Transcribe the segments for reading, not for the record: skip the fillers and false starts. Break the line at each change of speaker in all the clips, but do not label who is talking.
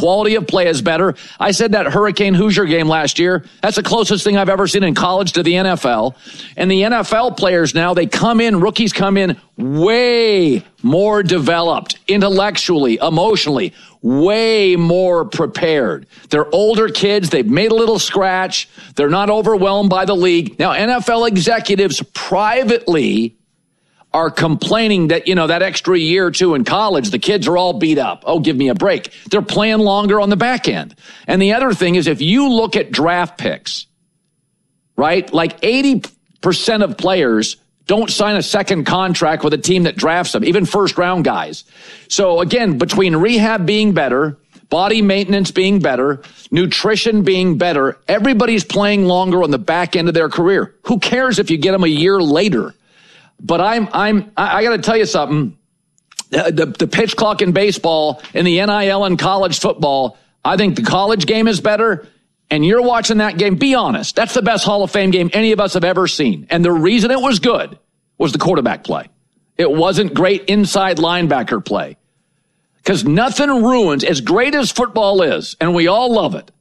quality of play is better. I said that Hurricane Hoosier game last year. That's the closest thing I've ever seen in college to the NFL. And the NFL players now, rookies come in way more developed intellectually, emotionally, way more prepared. They're older kids. They've made a little scratch. They're not overwhelmed by the league. Now, NFL executives privately are complaining that, that extra year or two in college, the kids are all beat up. Oh, give me a break. They're playing longer on the back end. And the other thing is, if you look at draft picks, right, like 80% of players don't sign a second contract with a team that drafts them, even first-round guys. So, again, between rehab being better, body maintenance being better, nutrition being better, everybody's playing longer on the back end of their career. Who cares if you get them a year later? But I got to tell you something. The pitch clock in baseball and the NIL in college football, I think the college game is better. And you're watching that game. Be honest. That's the best Hall of Fame game any of us have ever seen. And the reason it was good was the quarterback play. It wasn't great inside linebacker play. Because nothing ruins, as great as football is, and we all love it,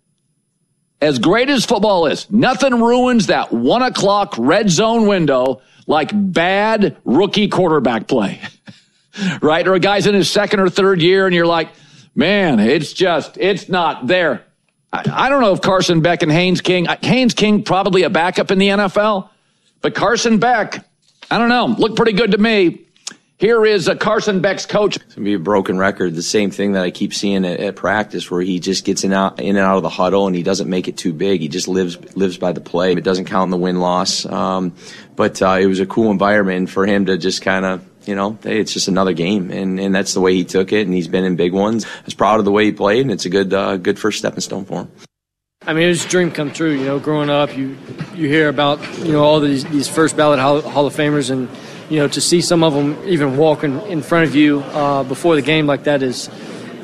as great as football is, nothing ruins that 1 o'clock red zone window like bad rookie quarterback play, right? Or a guy's in his second or third year and you're like, man, it's not there. I don't know if Carson Beck and Haynes King probably a backup in the NFL, but Carson Beck, I don't know, looked pretty good to me. Here is Carson Beck's coach.
It's going to be a broken record. The same thing that I keep seeing at practice, where he just gets in and out of the huddle and he doesn't make it too big. He just lives by the play. It doesn't count in the win-loss. But it was a cool environment for him to just kind of, hey, it's just another game. And that's the way he took it, and he's been in big ones. I was proud of the way he played, and it's a good first stepping stone for him.
I mean, it was a dream come true. Growing up, you hear about, all these first ballot Hall of Famers, and to see some of them even walk in front of you before the game like that is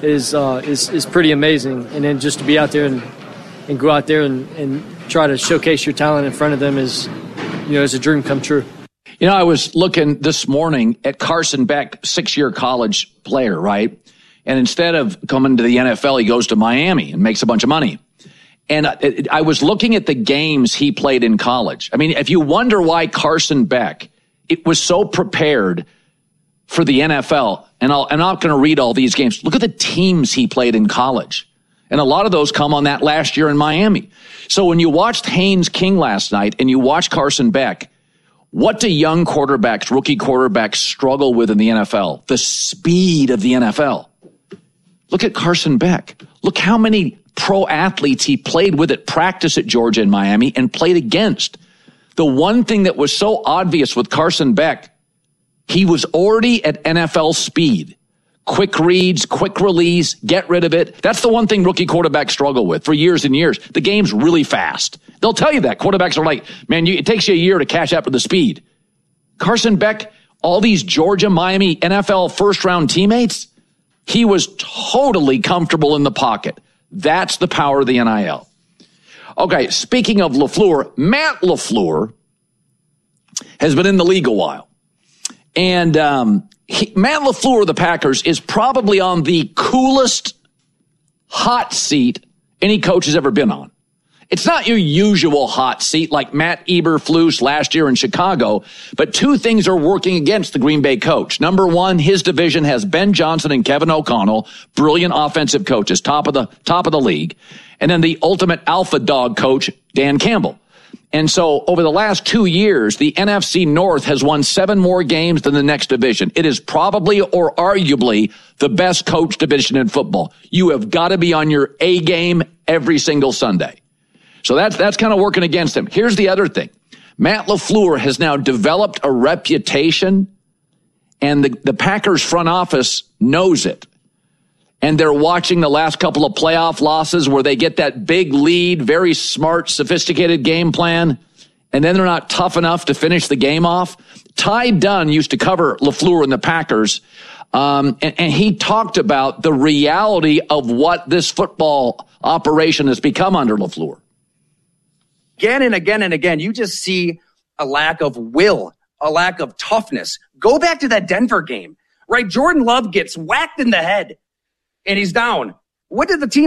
pretty amazing. And then just to be out there and go out there and try to showcase your talent in front of them is a dream come true.
I was looking this morning at Carson Beck, 6-year college player, right? And instead of coming to the NFL, he goes to Miami and makes a bunch of money. And I was looking at the games he played in college. I mean, if you wonder why Carson Beck, it was so prepared for the NFL, and I'm not going to read all these games. Look at the teams he played in college. And a lot of those come on that last year in Miami. So when you watched Haynes King last night and you watch Carson Beck, what do young quarterbacks, rookie quarterbacks struggle with in the NFL? The speed of the NFL. Look at Carson Beck. Look how many pro athletes he played with at practice at Georgia and Miami and played against. The one thing that was so obvious with Carson Beck, he was already at NFL speed. Quick reads, quick release, get rid of it. That's the one thing rookie quarterbacks struggle with for years and years. The game's really fast. They'll tell you that. Quarterbacks are like, man, it takes you a year to catch up with the speed. Carson Beck, all these Georgia, Miami, NFL first-round teammates, he was totally comfortable in the pocket. That's the power of the NIL. Okay, speaking of LaFleur, Matt LaFleur has been in the league a while. And Matt LaFleur of the Packers is probably on the coolest hot seat any coach has ever been on. It's not your usual hot seat like Matt Eberflus last year in Chicago, but two things are working against the Green Bay coach. Number one, his division has Ben Johnson and Kevin O'Connell, brilliant offensive coaches, top of the league. And then the ultimate alpha dog coach, Dan Campbell. And so over the last 2 years, the NFC North has won 7 more games than the next division. It is probably or arguably the best coach division in football. You have got to be on your A game every single Sunday. So that's kind of working against him. Here's the other thing. Matt LaFleur has now developed a reputation, and the Packers front office knows it. And they're watching the last couple of playoff losses where they get that big lead, very smart, sophisticated game plan, and then they're not tough enough to finish the game off. Ty Dunn used to cover LaFleur and the Packers, and he talked about the reality of what this football operation has become under LaFleur.
Again and again and again, you just see a lack of will, a lack of toughness. Go back to that Denver game, right? Jordan Love gets whacked in the head and he's down. What did the team